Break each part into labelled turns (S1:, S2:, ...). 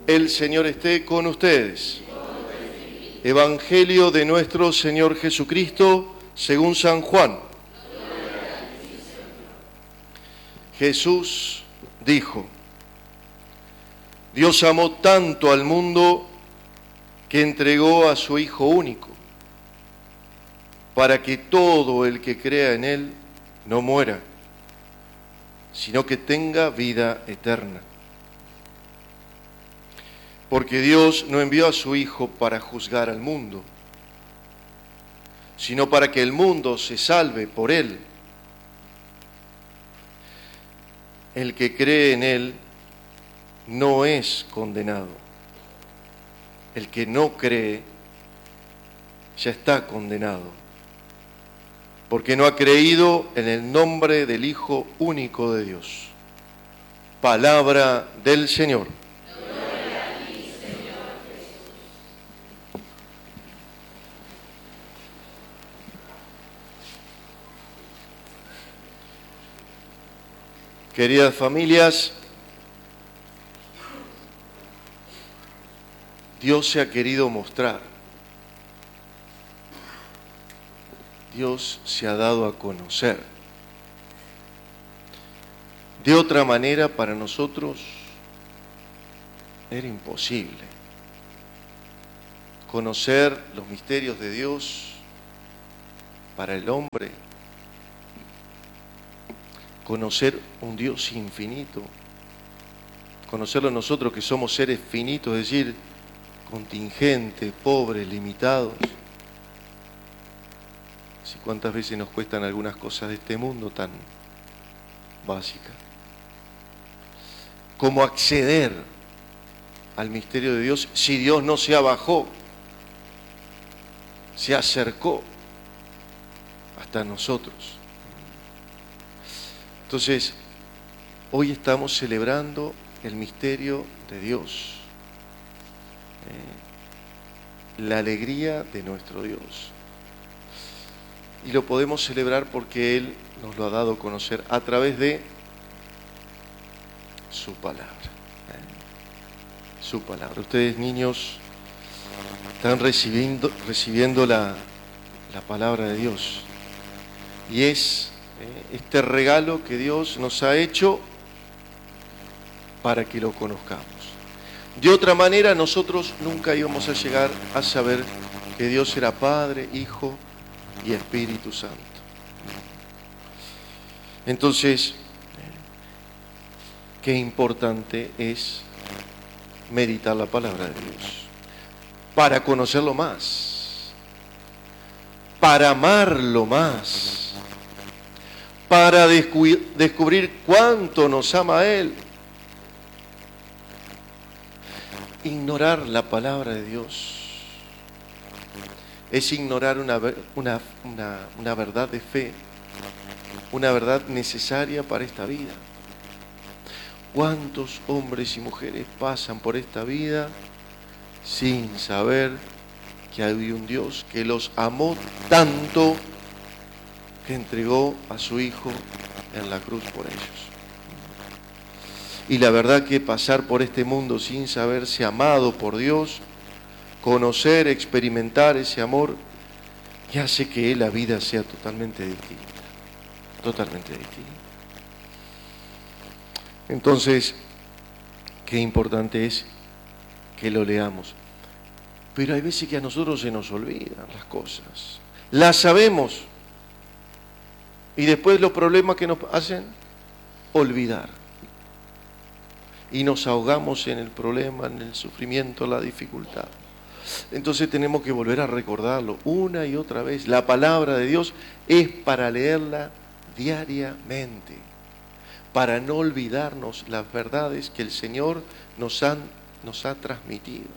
S1: El Señor esté con ustedes. Evangelio de nuestro Señor Jesucristo según San Juan. Jesús dijo: Dios amó tanto al mundo que entregó a su Hijo único, para que todo el que crea en Él no muera, sino que tenga vida eterna. Porque Dios no envió a su Hijo para juzgar al mundo, sino para que el mundo se salve por Él. El que cree en Él no es condenado. El que no cree ya está condenado, porque no ha creído en el nombre del Hijo único de Dios. Palabra del Señor. Queridas familias, Dios se ha querido mostrar. Dios se ha dado a conocer. De otra manera, para nosotros era imposible conocer los misterios de Dios para el hombre. Conocer un Dios infinito, conocerlo nosotros que somos seres finitos, es decir, contingentes, pobres, limitados. ¿Sí? ¿Cuántas veces nos cuestan algunas cosas de este mundo tan básicas? ¿Cómo acceder al misterio de Dios si Dios no se abajó, se acercó hasta nosotros? Entonces, hoy estamos celebrando el misterio de Dios, la alegría de nuestro Dios. Y lo podemos celebrar porque Él nos lo ha dado a conocer a través de su palabra. Su palabra. Ustedes, niños, están recibiendo la palabra de Dios. Y es este regalo que Dios nos ha hecho para que lo conozcamos. De otra manera, nosotros nunca íbamos a llegar a saber que Dios era Padre, Hijo y Espíritu Santo. Entonces, qué importante es meditar la palabra de Dios para conocerlo más, para amarlo más, para descubrir cuánto nos ama Él. Ignorar la palabra de Dios es ignorar una verdad de fe, una verdad necesaria para esta vida. ¿Cuántos hombres y mujeres pasan por esta vida sin saber que hay un Dios que los amó tanto que entregó a su Hijo en la cruz por ellos? Y la verdad que pasar por este mundo sin saberse amado por Dios, conocer, experimentar ese amor, y hace que la vida sea totalmente distinta. Totalmente distinta. Entonces, qué importante es que lo leamos. Pero hay veces que a nosotros se nos olvidan las cosas. Las sabemos. Y después los problemas que nos hacen, olvidar. Y nos ahogamos en el problema, en el sufrimiento, la dificultad. Entonces tenemos que volver a recordarlo una y otra vez. La palabra de Dios es para leerla diariamente, para no olvidarnos las verdades que el Señor nos ha transmitido.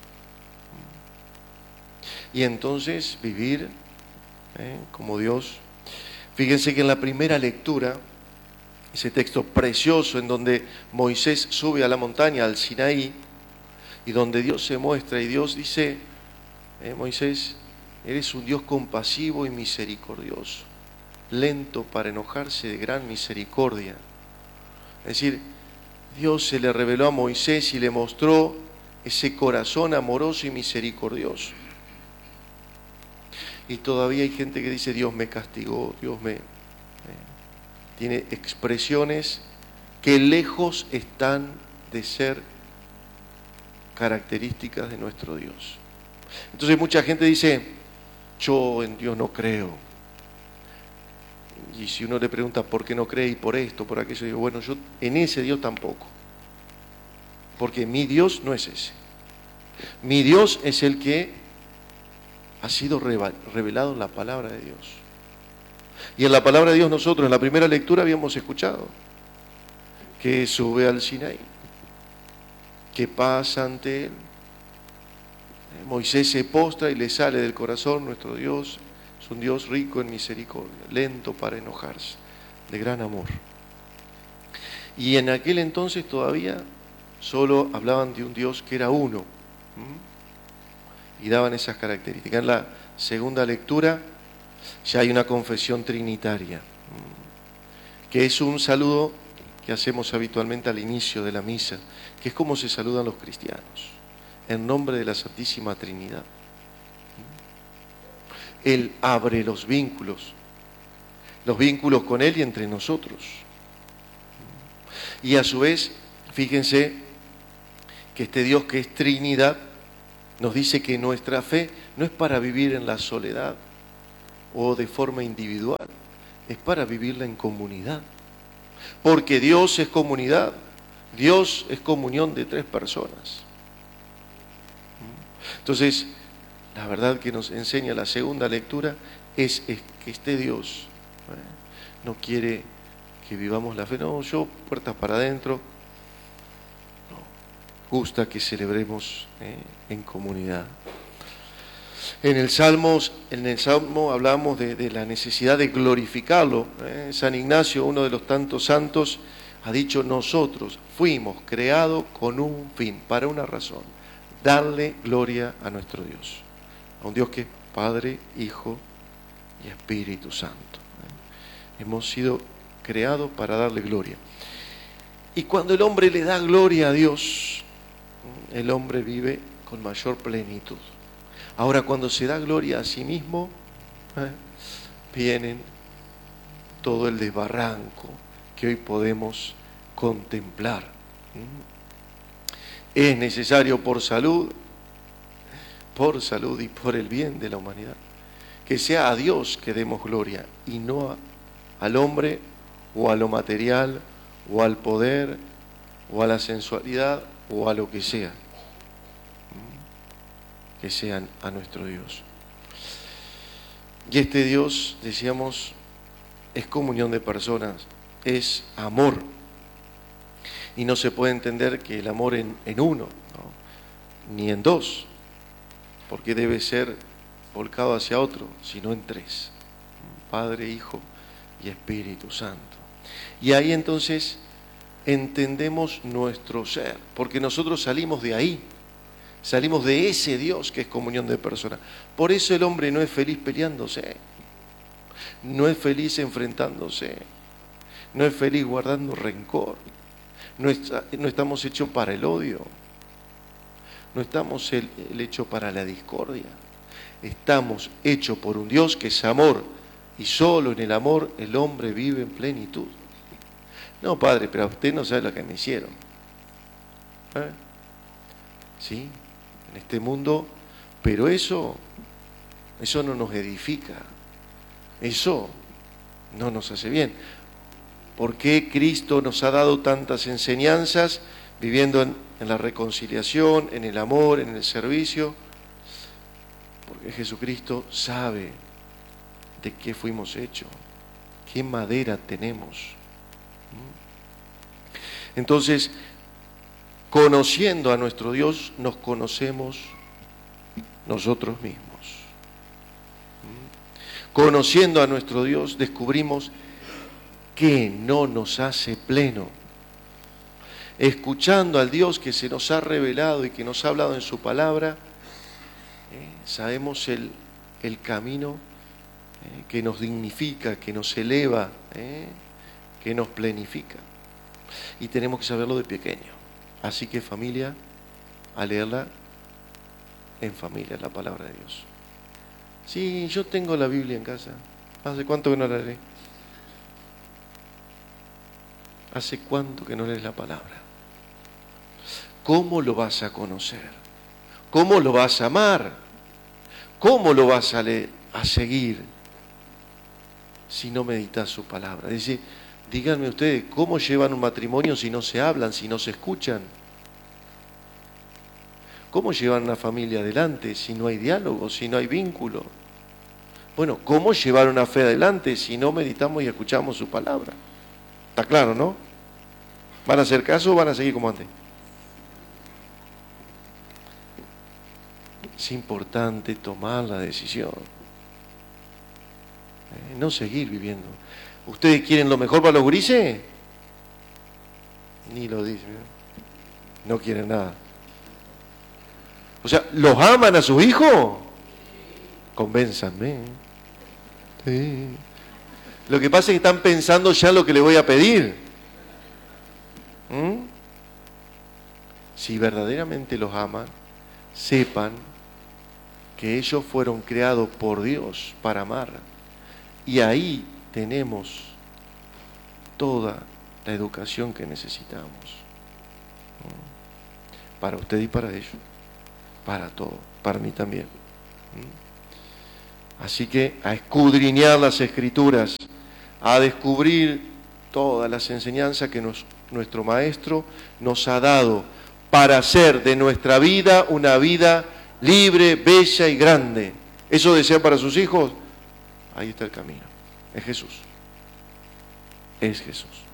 S1: Y entonces vivir como Dios. Fíjense que en la primera lectura, ese texto precioso en donde Moisés sube a la montaña, al Sinaí, y donde Dios se muestra, y Dios dice, Moisés, eres un Dios compasivo y misericordioso, lento para enojarse, de gran misericordia. Es decir, Dios se le reveló a Moisés y le mostró ese corazón amoroso y misericordioso. Y todavía hay gente que dice, Dios me castigó, Dios me... tiene expresiones que lejos están de ser características de nuestro Dios. Entonces mucha gente dice, yo en Dios no creo. Y si uno le pregunta por qué no cree y por esto, por aquello, digo, bueno, yo en ese Dios tampoco. Porque mi Dios no es ese. Mi Dios es el que ha sido revelado en la palabra de Dios. Y en la palabra de Dios nosotros, en la primera lectura habíamos escuchado que sube al Sinaí, que pasa ante él. Moisés se postra y le sale del corazón, nuestro Dios es un Dios rico en misericordia, lento para enojarse, de gran amor. Y en aquel entonces todavía solo hablaban de un Dios que era uno, y daban esas características. En la segunda lectura ya hay una confesión trinitaria, que es un saludo que hacemos habitualmente al inicio de la misa, que es como se saludan los cristianos, en nombre de la Santísima Trinidad. Él abre los vínculos con Él y entre nosotros. Y a su vez, fíjense que este Dios que es Trinidad nos dice que nuestra fe no es para vivir en la soledad o de forma individual, es para vivirla en comunidad. Porque Dios es comunidad, Dios es comunión de tres personas. Entonces, la verdad que nos enseña la segunda lectura es que este Dios no quiere que vivamos la fe, no, yo puertas para adentro, no, gusta que celebremos en comunidad. En el Salmo hablamos de la necesidad de glorificarlo. San Ignacio, uno de los tantos santos, ha dicho, nosotros fuimos creados con un fin, para una razón, darle gloria a nuestro Dios, a un Dios que es Padre, Hijo y Espíritu Santo. Hemos sido creados para darle gloria. Y cuando el hombre le da gloria a Dios, el hombre vive con mayor plenitud. Ahora, cuando se da gloria a sí mismo, vienen todo el desbarranco que hoy podemos contemplar. Es necesario por salud y por el bien de la humanidad, que sea a Dios que demos gloria y no al hombre o a lo material o al poder o a la sensualidad o a lo que sea. Que sean a nuestro Dios. Y este Dios, decíamos, es comunión de personas, es amor. Y no se puede entender que el amor en uno, ¿no? Ni en dos, porque debe ser volcado hacia otro, sino en tres: Padre, Hijo y Espíritu Santo. Y ahí entonces entendemos nuestro ser, porque nosotros salimos de ahí. Salimos de ese Dios que es comunión de personas. Por eso el hombre no es feliz peleándose, no es feliz enfrentándose, no es feliz guardando rencor. No estamos hechos para el odio, no estamos hechos para la discordia. Estamos hechos por un Dios que es amor, y solo en el amor el hombre vive en plenitud. No, Padre, pero usted no sabe lo que me hicieron. ¿Sí? En este mundo, pero eso no nos edifica, eso no nos hace bien. ¿Por qué Cristo nos ha dado tantas enseñanzas viviendo en la reconciliación, en el amor, en el servicio? Porque Jesucristo sabe de qué fuimos hechos, qué madera tenemos. Entonces, conociendo a nuestro Dios, nos conocemos nosotros mismos. Conociendo a nuestro Dios, descubrimos que no nos hace pleno. Escuchando al Dios que se nos ha revelado y que nos ha hablado en su palabra, sabemos el camino que nos dignifica, que nos eleva, que nos plenifica. Y tenemos que saberlo de pequeño. Así que, familia, a leerla en familia, la palabra de Dios. Sí, yo tengo la Biblia en casa. ¿Hace cuánto que no la leí? ¿Hace cuánto que no lees la palabra? ¿Cómo lo vas a conocer? ¿Cómo lo vas a amar? ¿Cómo lo vas a seguir si no meditas su palabra? Dice, díganme ustedes, ¿cómo llevan un matrimonio si no se hablan, si no se escuchan? ¿Cómo llevan una familia adelante si no hay diálogo, si no hay vínculo? Bueno, ¿cómo llevar una fe adelante si no meditamos y escuchamos su palabra? Está claro, ¿no? ¿Van a hacer caso o van a seguir como antes? Es importante tomar la decisión. No seguir viviendo. ¿Ustedes quieren lo mejor para los gurises? Ni lo dicen. No quieren nada. O sea, ¿los aman a sus hijos? Convénzanme. Sí. Lo que pasa es que están pensando ya lo que le voy a pedir. Si verdaderamente los aman, sepan que ellos fueron creados por Dios para amar. Y ahí tenemos toda la educación que necesitamos. Para usted y para ellos. Para todo. Para mí también. Así que a escudriñar las Escrituras, a descubrir todas las enseñanzas que nuestro Maestro nos ha dado para hacer de nuestra vida una vida libre, bella y grande. ¿Eso desean para sus hijos? Ahí está el camino. Es Jesús. Es Jesús.